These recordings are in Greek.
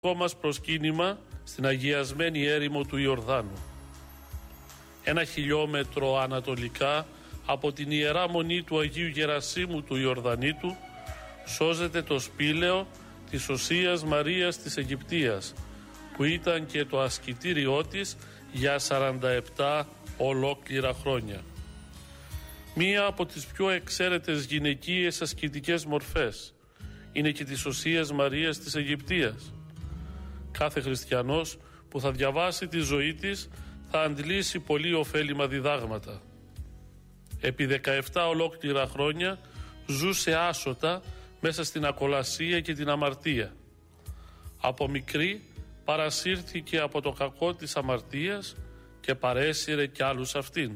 μας προσκύνημα στην αγιασμένη έρημο του Ιορδάνου. 1 χιλιόμετρο ανατολικά από την Ιερά Μονή του Αγίου Γερασίμου του Ιορδανήτου σώζεται το σπήλαιο της Οσίας Μαρίας της Αιγυπτίας, που ήταν και το ασκητήριό της για 47 ολόκληρα χρόνια. Μία από τις πιο εξαίρετες γυναικείες ασκητικές μορφές είναι και της Οσίας Μαρίας της Αιγυπτίας. Κάθε χριστιανός που θα διαβάσει τη ζωή της θα αντλήσει πολύ ωφέλιμα διδάγματα. Επί 17 ολόκληρα χρόνια ζούσε άσωτα μέσα στην ακολασία και την αμαρτία. Από μικρή παρασύρθηκε από το κακό της αμαρτίας και παρέσυρε κι άλλους αυτήν.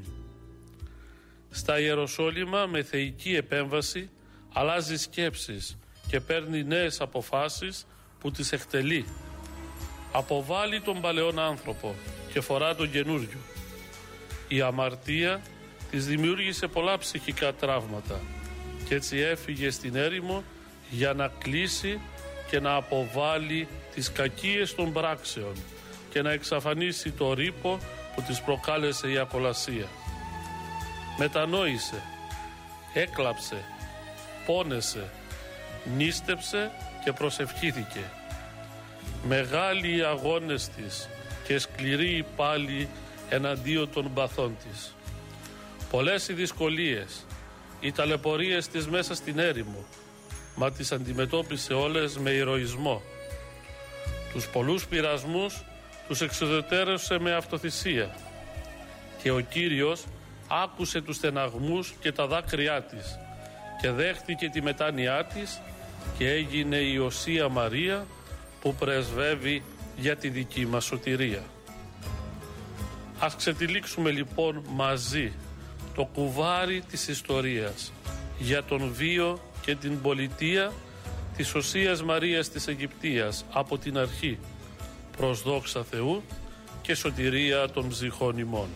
Στα Ιεροσόλυμα με θεϊκή επέμβαση αλλάζει σκέψεις και παίρνει νέες αποφάσεις που τις εκτελεί. Αποβάλλει τον παλαιόν άνθρωπο και φορά τον καινούριο. Η αμαρτία της δημιούργησε πολλά ψυχικά τραύματα και έτσι έφυγε στην έρημο για να κλείσει και να αποβάλει τις κακίες των πράξεων και να εξαφανίσει το ρύπο που της προκάλεσε η ακολασία. Μετανόησε, έκλαψε, πόνεσε, νίστεψε και προσευχήθηκε. Μεγάλοι οι αγώνες της και σκληροί πάλι εναντίον των παθών της. Πολλές οι δυσκολίες, οι ταλαιπωρίες της μέσα στην έρημο, μα τις αντιμετώπισε όλες με ηρωισμό. Τους πολλούς πειρασμούς τους εξουδετερώσε με αυτοθυσία και ο Κύριος άκουσε τους στεναγμούς και τα δάκρυά της και δέχτηκε τη μετάνοιά της και έγινε η Οσία Μαρία που πρεσβεύει για τη δική μας σωτηρία. Ας ξετυλίξουμε λοιπόν μαζί το κουβάρι της ιστορίας για τον βίο και την πολιτεία της Οσίας Μαρίας της Αιγυπτίας από την αρχή, προς δόξα Θεού και σωτηρία των ψυχών ημών.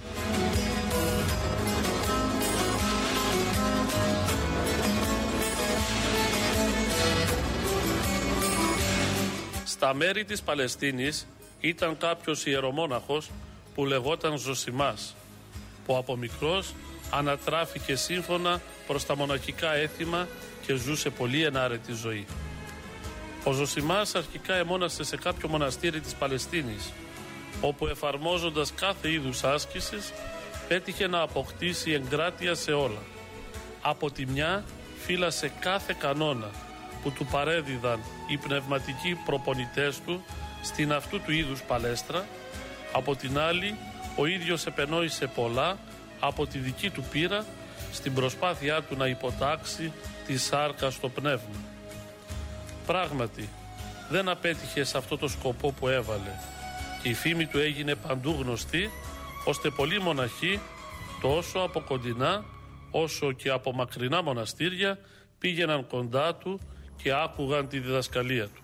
Στα μέρη της Παλαιστίνης ήταν κάποιος ιερομόναχος που λεγόταν Ζωσιμάς, που από μικρός ανατράφηκε σύμφωνα προς τα μοναχικά έθιμα και ζούσε πολύ ενάρετη ζωή. Ο Ζωσιμάς αρχικά εμόνασε σε κάποιο μοναστήρι της Παλαιστίνης, όπου εφαρμόζοντας κάθε είδους άσκησης πέτυχε να αποκτήσει εγκράτεια σε όλα. Από τη μια φύλασε κάθε κανόνα που του παρέδιδαν οι πνευματικοί προπονητές του στην αυτού του είδους παλέστρα, από την άλλη ο ίδιος επενόησε πολλά από τη δική του πείρα στην προσπάθειά του να υποτάξει τη σάρκα στο πνεύμα. Πράγματι δεν απέτυχε σε αυτό το σκοπό που έβαλε και η φήμη του έγινε παντού γνωστή, ώστε πολλοί μοναχοί τόσο από κοντινά όσο και από μακρινά μοναστήρια πήγαιναν κοντά του και άκουγαν τη διδασκαλία του.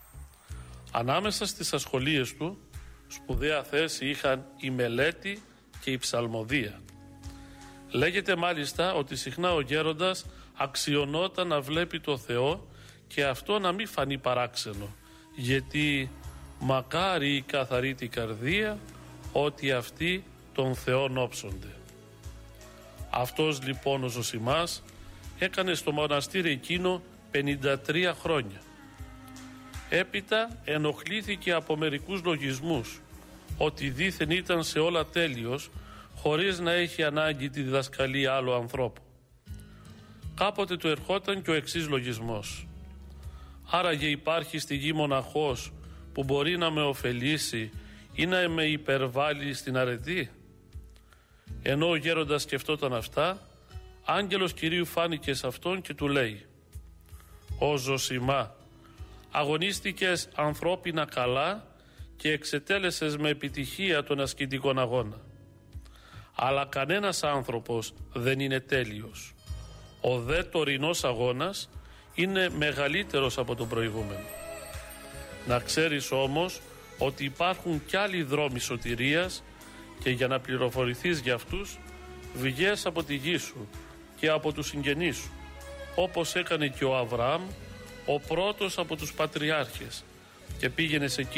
Ανάμεσα στις ασχολίες του σπουδαία θέση είχαν η μελέτη και η ψαλμοδία. Λέγεται μάλιστα ότι συχνά ο γέροντας αξιωνόταν να βλέπει το Θεό και αυτό να μην φανεί παράξενο, γιατί μακάρι η καθαρή την καρδία ότι αυτοί τον Θεόν όψονται. Αυτός λοιπόν ο Ζωσιμάς έκανε στο μοναστήρι εκείνο 53 χρόνια. Έπειτα ενοχλήθηκε από μερικούς λογισμούς ότι δήθεν ήταν σε όλα τέλειος χωρίς να έχει ανάγκη τη διδασκαλία άλλου ανθρώπου. Κάποτε του ερχόταν και ο εξής λογισμός: άραγε υπάρχει στη γη μοναχός που μπορεί να με ωφελήσει ή να με υπερβάλλει στην αρετή? Ενώ ο γέροντας σκεφτόταν αυτά, άγγελος Κυρίου φάνηκε σε αυτόν και του λέει: «Ω Ζωσιμά, αγωνίστηκες ανθρώπινα καλά και εξετέλεσες με επιτυχία τον ασκητικόν αγώνα. Αλλά κανένας άνθρωπος δεν είναι τέλειος. Ο δε τωρινός αγώνας είναι μεγαλύτερος από τον προηγούμενο. Να ξέρεις όμως ότι υπάρχουν κι άλλοι δρόμοι σωτηρίας και για να πληροφορηθείς για αυτούς βγες από τη γη σου και από τους συγγενείς σου, όπως έκανε και ο Αβραάμ, ο πρώτος από τους πατριάρχες, και πήγαινε σε